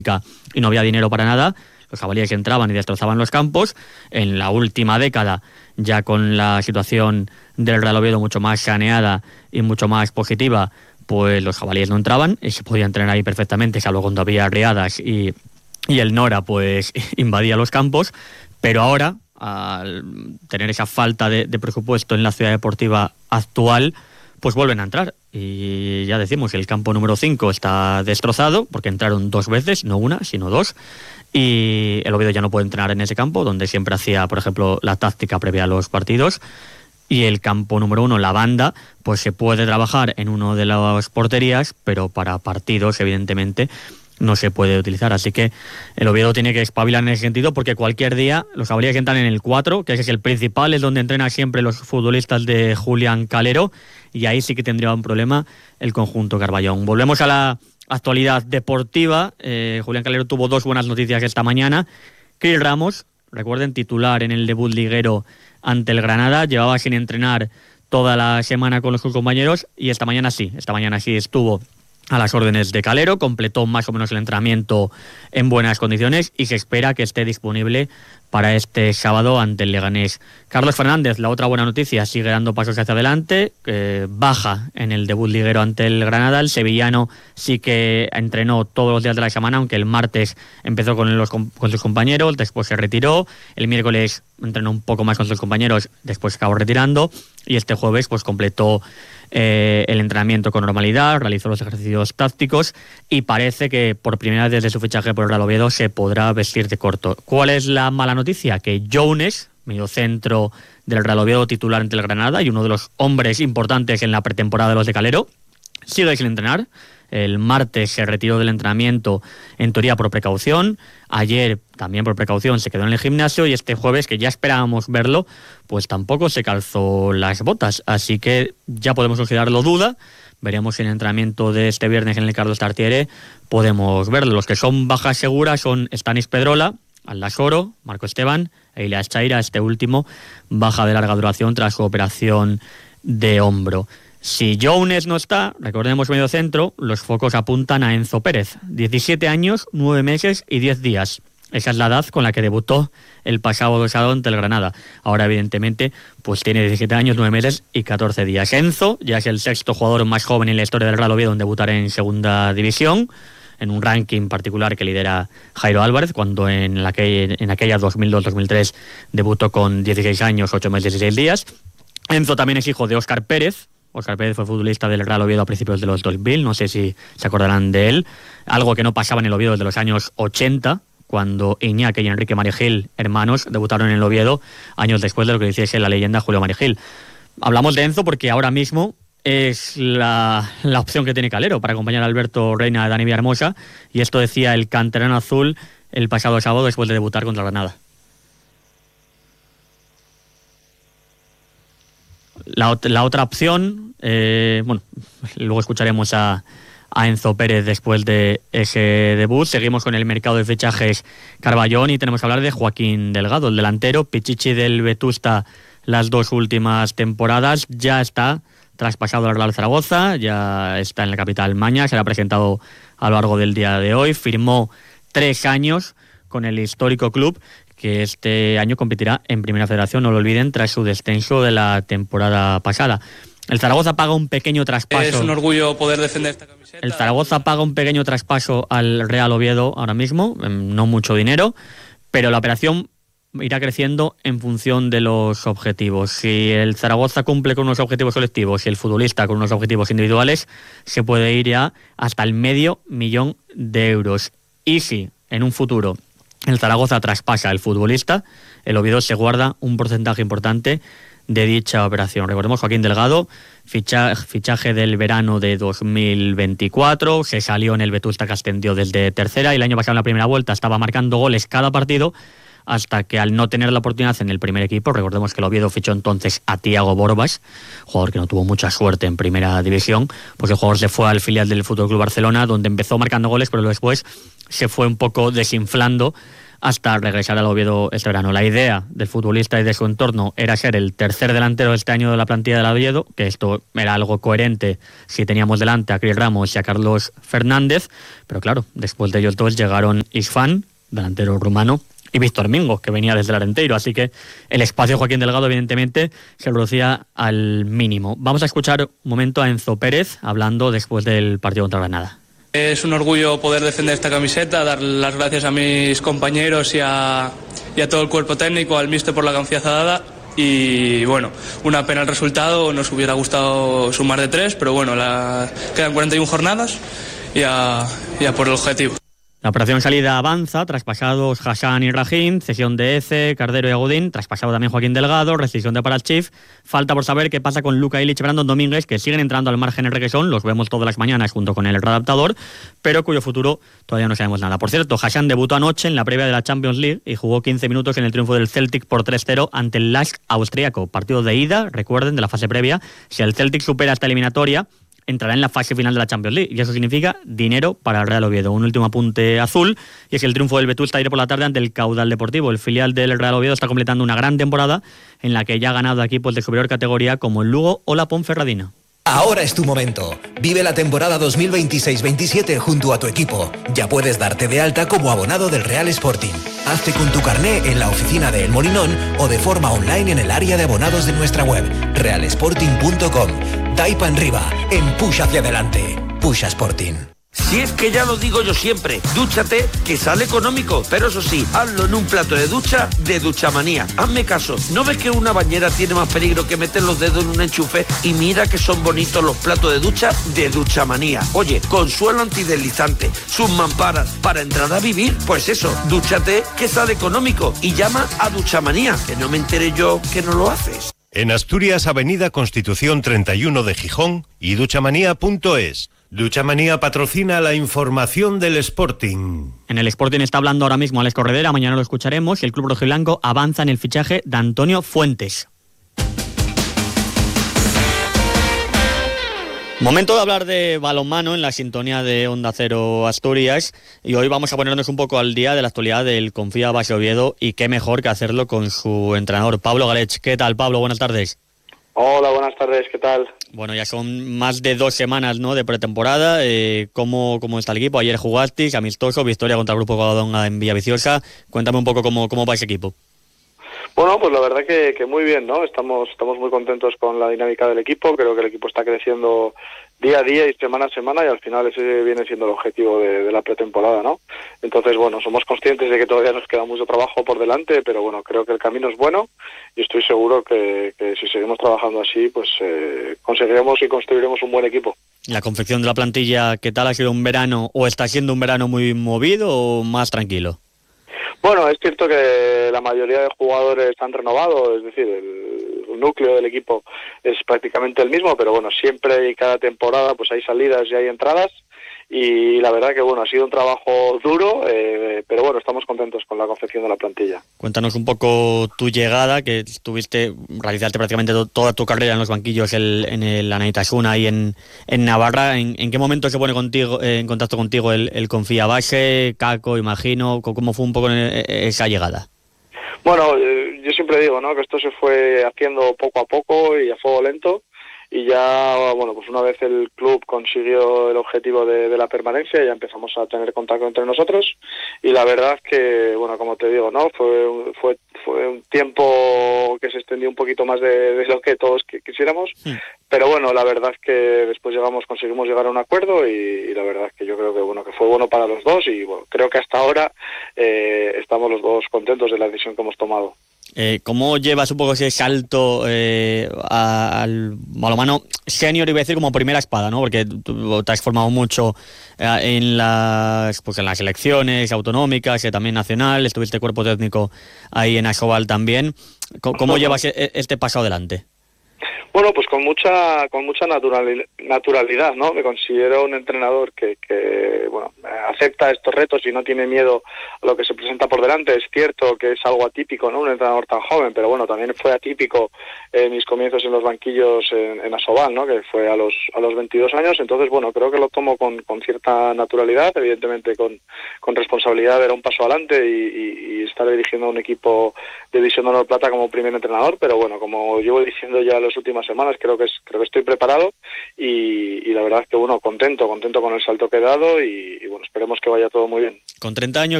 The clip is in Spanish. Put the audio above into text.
y no había dinero para nada. Los jabalíes entraban y destrozaban los campos. En la última década, ya con la situación del Real Oviedo mucho más saneada y mucho más positiva, pues los jabalíes no entraban y se podía entrenar ahí perfectamente, salvo cuando había riadas y el Nora pues invadía los campos. Pero ahora, al tener esa falta de presupuesto en la ciudad deportiva actual, pues vuelven a entrar. Y ya decimos, el campo número 5 está destrozado, porque entraron 2 veces, no una, sino 2. Y el Oviedo ya no puede entrenar en ese campo, donde siempre hacía, por ejemplo, la táctica previa a los partidos. Y el campo número 1, la banda, pues se puede trabajar en una de las porterías, pero para partidos, evidentemente, no se puede utilizar. Así que el Oviedo tiene que espabilar en ese sentido, porque cualquier día los jabalíes entran en el 4, que es el principal, es donde entrenan siempre los futbolistas de Julián Calero, y ahí sí que tendría un problema el conjunto Carballón. Volvemos a la actualidad deportiva. Julián Calero tuvo 2 buenas noticias esta mañana. Chris Ramos, recuerden, titular en el debut liguero ante el Granada, llevaba sin entrenar toda la semana con sus compañeros, y esta mañana sí estuvo a las órdenes de Calero, completó más o menos el entrenamiento en buenas condiciones y se espera que esté disponible para este sábado ante el Leganés. Carlos Fernández, la otra buena noticia, sigue dando pasos hacia adelante, baja en el debut liguero ante el Granada. El sevillano sí que entrenó todos los días de la semana, aunque el martes empezó con sus compañeros, después se retiró, el miércoles entrenó un poco más con sus compañeros, después acabó retirando, y este jueves pues completó el entrenamiento con normalidad, realizó los ejercicios tácticos y parece que por primera vez desde su fichaje por el Real Oviedo se podrá vestir de corto. ¿Cuál es la mala noticia? Que Jones, mediocentro del Real Oviedo, titular ante el Granada y uno de los hombres importantes en la pretemporada de los de Calero, sigue sin entrenar. El martes se retiró del entrenamiento, en teoría por precaución. Ayer, también por precaución, se quedó en el gimnasio, y este jueves, que ya esperábamos verlo, pues tampoco se calzó las botas. Así que ya podemos considerarlo duda. Veremos si en el entrenamiento de este viernes en el Carlos Tartiere podemos verlo. Los que son bajas seguras son Stanis Pedrola, Aldasoro, Marco Esteban e Ilia Chaira, este último baja de larga duración tras su operación de hombro. Si Jones no está, recordemos medio centro, los focos apuntan a Enzo Pérez, 17 años, 9 meses y 10 días. Esa es la edad con la que debutó el pasado sábado ante el Granada. Ahora, evidentemente, pues tiene 17 años, 9 meses y 14 días. Enzo ya es el 6º jugador más joven en la historia del Real Oviedo en debutar en segunda división, en un ranking particular que lidera Jairo Álvarez, cuando en aquella 2002-2003 debutó con 16 años, 8 meses y 16 días. Enzo también es hijo de Óscar Pérez. Óscar Pérez fue futbolista del Real Oviedo a principios de los 2000, no sé si se acordarán de él. Algo que no pasaba en el Oviedo desde los años 80, cuando Iñaki y Enrique Marigil, hermanos, debutaron en el Oviedo años después de lo que hiciese la leyenda Julio Marigil. Hablamos de Enzo porque ahora mismo es la opción que tiene Calero para acompañar a Alberto Reina, a Dani Villahermosa, y esto decía el canterano azul el pasado sábado después de debutar contra Granada. La otra opción, luego escucharemos a Enzo Pérez después de ese debut. Seguimos con el mercado de fichajes Carballón y tenemos que hablar de Joaquín Delgado, el delantero, pichichi del Vetusta las 2 últimas temporadas. Ya está traspasado al Real Zaragoza, ya está en la capital maña, será presentado a lo largo del día de hoy. Firmó 3 años con el histórico club, que este año competirá en Primera Federación, no lo olviden, tras su descenso de la temporada pasada. El Zaragoza paga un pequeño traspaso. Es un orgullo poder defender esta camiseta. El Zaragoza paga un pequeño traspaso al Real Oviedo ahora mismo, no mucho dinero, pero la operación irá creciendo en función de los objetivos. Si el Zaragoza cumple con unos objetivos colectivos y el futbolista con unos objetivos individuales, se puede ir ya hasta el $500,000 de euros. Y si en un futuro el Zaragoza traspasa al futbolista, el Oviedo se guarda un porcentaje importante de dicha operación. Recordemos, Joaquín Delgado, fichaje del verano de 2024, se salió en el Vetusta, que ascendió desde tercera, y el año pasado en la primera vuelta estaba marcando goles cada partido, hasta que al no tener la oportunidad en el primer equipo, recordemos que el Oviedo fichó entonces a Thiago Borbas, jugador que no tuvo mucha suerte en primera división, pues el jugador se fue al filial del FC Barcelona, donde empezó marcando goles, pero después se fue un poco desinflando hasta regresar al Oviedo este verano. La idea del futbolista y de su entorno era ser el tercer delantero este año de la plantilla del Oviedo, que esto era algo coherente si teníamos delante a Cris Ramos y a Carlos Fernández, pero claro, después de ellos dos llegaron Isfán, delantero rumano, y Víctor Mingo, que venía desde el Arenteiro, así que el espacio de Joaquín Delgado evidentemente se reducía al mínimo. Vamos a escuchar un momento a Enzo Pérez hablando después del partido contra Granada. Es un orgullo poder defender esta camiseta, dar las gracias a mis compañeros y a todo el cuerpo técnico, al míster por la confianza dada. Y bueno, una pena el resultado, nos hubiera gustado sumar de 3, pero bueno, quedan 41 jornadas y a por el objetivo. La operación salida avanza, traspasados Hassan y Rahim, cesión de Eze, Cardero y Agudín, traspasado también Joaquín Delgado, rescisión de Parachif. Falta por saber qué pasa con Luka Ilic y Brandon Domínguez, que siguen entrando al margen en requesón, los vemos todas las mañanas junto con el readaptador, pero cuyo futuro todavía no sabemos nada. Por cierto, Hassan debutó anoche en la previa de la Champions League y jugó 15 minutos en el triunfo del Celtic por 3-0 ante el LASK austríaco. Partido de ida, recuerden, de la fase previa. Si el Celtic supera esta eliminatoria, entrará en la fase final de la Champions League, y eso significa dinero para el Real Oviedo. Un último apunte azul, y es que el triunfo del Vetusta ayer por la tarde ante el Caudal Deportivo. El filial del Real Oviedo está completando una gran temporada en la que ya ha ganado equipos de superior categoría como el Lugo o la Ponferradina. Ahora es tu momento. Vive la temporada 2026-27 junto a tu equipo. Ya puedes darte de alta como abonado del Real Sporting. Hazte con tu carné en la oficina de El Molinón o de forma online en el área de abonados de nuestra web, realsporting.com. Taipa arriba, empuja hacia adelante. Pusha Sporting. Si es que ya lo digo yo siempre, dúchate, que sale económico, pero eso sí, hazlo en un plato de ducha de Duchamanía. Hazme caso, ¿no ves que una bañera tiene más peligro que meter los dedos en un enchufe? Y mira que son bonitos los platos de ducha de Duchamanía. Oye, con suelo antideslizante, sus mamparas, para entrar a vivir, pues eso, dúchate, que sale económico, y llama a Duchamanía, que no me enteré yo que no lo haces. En Asturias, Avenida Constitución 31 de Gijón y duchamanía.es. Duchamanía patrocina la información del Sporting. En el Sporting está hablando ahora mismo Alex Corredera, mañana lo escucharemos, y el club rojiblanco avanza en el fichaje de Antonio Fuentes. Momento de hablar de balonmano en la sintonía de Onda Cero Asturias, y hoy vamos a ponernos un poco al día de la actualidad del Confía Base Oviedo, y qué mejor que hacerlo con su entrenador Pablo Galech. ¿Qué tal, Pablo? Buenas tardes. Hola, buenas tardes, ¿qué tal? Bueno, ya son más de 2 semanas, ¿no?, de pretemporada. ¿Cómo está el equipo? Ayer jugasteis, amistoso, victoria contra el Grupo Covadonga en Villaviciosa. Cuéntame un poco cómo va ese equipo. Bueno, pues la verdad que muy bien, ¿no? Estamos muy contentos con la dinámica del equipo. Creo que el equipo está creciendo día a día y semana a semana, y al final ese viene siendo el objetivo de la pretemporada, ¿no? Entonces, bueno, somos conscientes de que todavía nos queda mucho trabajo por delante, pero bueno, creo que el camino es bueno y estoy seguro que si seguimos trabajando así, pues conseguiremos y construiremos un buen equipo. La confección de la plantilla, ¿qué tal? ¿Ha sido un verano o está siendo un verano muy movido o más tranquilo? Bueno, es cierto que la mayoría de jugadores han renovado, es decir, el núcleo del equipo es prácticamente el mismo, pero bueno, siempre y cada temporada pues hay salidas y hay entradas, y la verdad que bueno, ha sido un trabajo duro, pero bueno, estamos contentos con la confección de la plantilla. Cuéntanos un poco tu llegada, que realizaste prácticamente toda tu carrera en los banquillos en el Anaitasuna y en Navarra. ¿En qué momento se pone en contacto contigo el Confía Base, Caco, imagino? ¿Cómo fue un poco esa llegada? Bueno, yo siempre digo, ¿no?, que esto se fue haciendo poco a poco y a fuego lento, y ya, bueno, pues una vez el club consiguió el objetivo de la permanencia, ya empezamos a tener contacto entre nosotros, y la verdad es que, bueno, como te digo, ¿no?, fue un tiempo que se extendió un poquito más de lo que todos quisiéramos, pero bueno, la verdad es que después conseguimos llegar a un acuerdo, y la verdad es que yo creo que bueno, que fue bueno para los dos, y bueno, creo que hasta ahora estamos los dos contentos de la decisión que hemos tomado. ¿Cómo llevas un poco ese salto al balonmano senior, iba a decir, como primera espada, ¿no? Porque tú te has formado mucho en las selecciones autonómicas y también nacional, estuviste cuerpo técnico ahí en Asobal también. ¿Cómo llevas este paso adelante? Bueno, pues con mucha naturalidad, ¿no? Me considero un entrenador que bueno, acepta estos retos y no tiene miedo a lo que se presenta por delante. Es cierto que es algo atípico, ¿no? Un entrenador tan joven, pero bueno, también fue atípico mis comienzos en los banquillos en Asobal, ¿no? Que fue a los 22 años. Entonces, bueno, creo que lo tomo con cierta naturalidad, evidentemente con responsabilidad de dar un paso adelante y estar dirigiendo a un equipo de División de Honor Plata como primer entrenador, pero bueno, como llevo diciendo ya las últimas semanas, creo que estoy preparado y la verdad que bueno, contento con el salto que he dado y bueno, esperemos que vaya todo muy bien. Con 30 años